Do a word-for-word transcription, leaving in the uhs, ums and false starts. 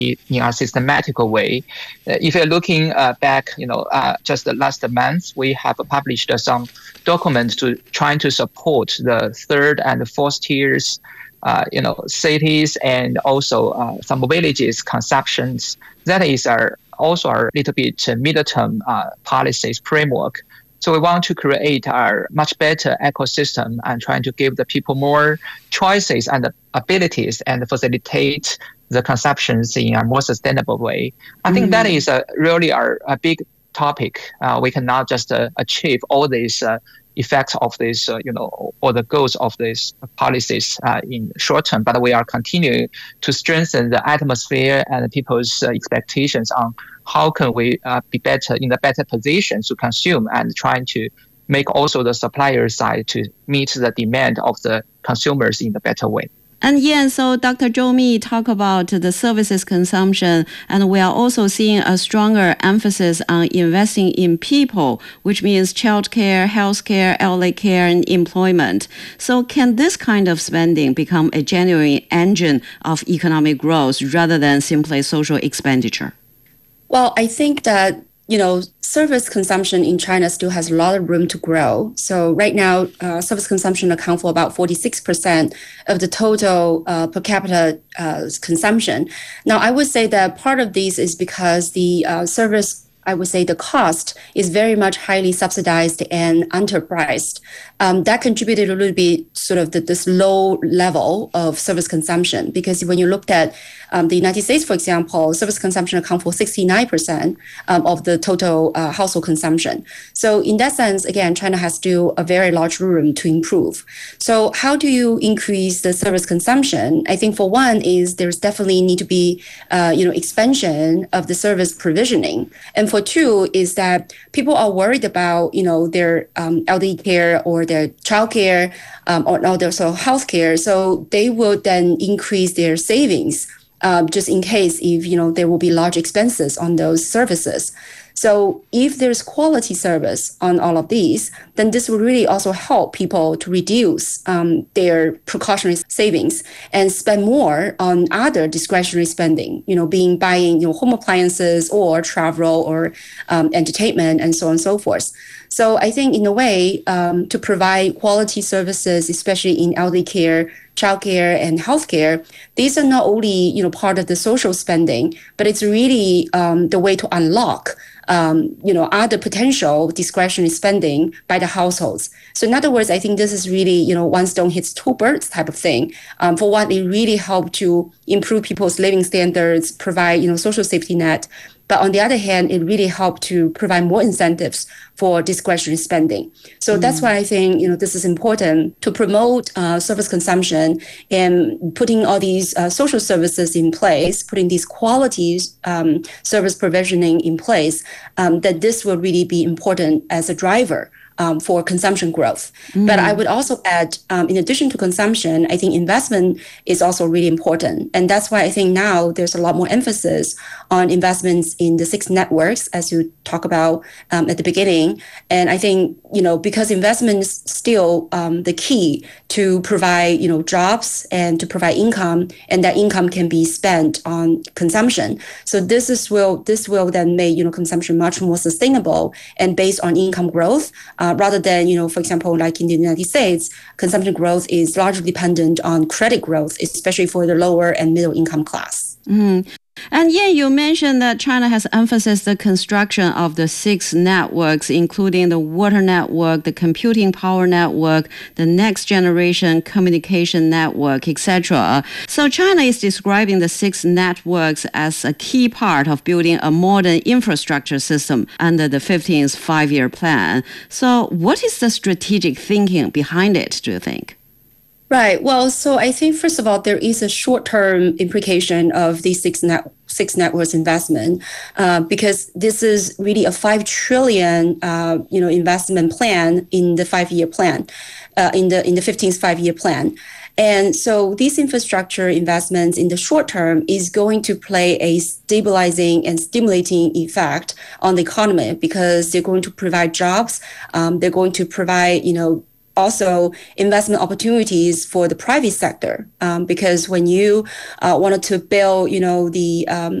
in a systematic way. Uh, if you're looking uh, back, you know, uh, just the last month, we have published some documents to trying to support the third and fourth tiers, uh, you know, cities and also uh, some villages consumptions. That is our also our little bit midterm uh, policies framework. So we want to create our much better ecosystem and trying to give the people more choices and abilities and facilitate the consumptions in a more sustainable way. I think mm. that is a, really our, a big topic. Uh, we cannot just uh, achieve all these uh, effects of this, uh, you know, or the goals of these policies uh, in short term, but we are continuing to strengthen the atmosphere and people's uh, expectations on how can we uh, be better in a better position to consume and trying to make also the supplier side to meet the demand of the consumers in a better way. And yeah, so Doctor Zhou Mi talked about the services consumption, and we are also seeing a stronger emphasis on investing in people, which means childcare, healthcare, elderly care, and employment. So can this kind of spending become a genuine engine of economic growth rather than simply social expenditure? Well, I think that, you know, service consumption in China still has a lot of room to grow. So right now, uh, service consumption accounts for about forty-six percent of the total uh, per capita uh, consumption. Now, I would say that part of this is because the uh, service, I would say the cost is very much highly subsidized and underpriced. Um, that contributed a little bit sort of the, this low level of service consumption, because when you looked at um, the United States, for example, service consumption accounts for sixty-nine percent um, of the total uh, household consumption. So in that sense, again, China has still a very large room to improve. So how do you increase the service consumption? I think for one is there's definitely need to be, uh, you know, expansion of the service provisioning. And for two is that people are worried about, you know, their um, elderly care or their childcare um, or also healthcare. So they will then increase their savings um, just in case if, you know, there will be large expenses on those services. So if there's quality service on all of these, then this will really also help people to reduce um, their precautionary savings and spend more on other discretionary spending, you know, being buying, you know, home appliances or travel or um, entertainment and so on and so forth. So I think in a way, um, to provide quality services, especially in elderly care, childcare, and healthcare, these are not only, you know, part of the social spending, but it's really um, the way to unlock Um, you know, other potential discretionary spending by the households. So in other words, I think this is really, you know, one stone hits two birds type of thing. Um, for one, it really helped to improve people's living standards, provide, you know, social safety net. But on the other hand, it really helped to provide more incentives for discretionary spending. So mm. that's why I think, you know, this is important to promote uh, service consumption and putting all these uh, social services in place, putting these quality um, service provisioning in place, um, that this will really be important as a driver Um, for consumption growth. Mm. But I would also add, um, in addition to consumption, I think investment is also really important. And that's why I think now there's a lot more emphasis on investments in the six networks, as you talk about um, at the beginning. And I think, you know, because investment is still um, the key to provide, you know, jobs and to provide income, and that income can be spent on consumption. So this is will this will then make, you know, consumption much more sustainable and based on income growth. Uh, rather than, you know, for example, like in the United States, consumption growth is largely dependent on credit growth, especially for the lower and middle income class. Mm. And yeah, you mentioned that China has emphasized the construction of the six networks, including the water network, the computing power network, the next generation communication network, et cetera. So China is describing the six networks as a key part of building a modern infrastructure system under the fifteenth five-year plan. So what is the strategic thinking behind it, do you think? Right. Well, so I think, first of all, there is a short-term implication of these six, net, six networks investment uh, because this is really a five trillion uh, you know, investment plan in the five-year plan, uh, in the in the fifteenth five-year plan. And so these infrastructure investments in the short term is going to play a stabilizing and stimulating effect on the economy because they're going to provide jobs. Um, they're going to provide, you know, also investment opportunities for the private sector, um, because when you uh, wanted to build, you know, the um,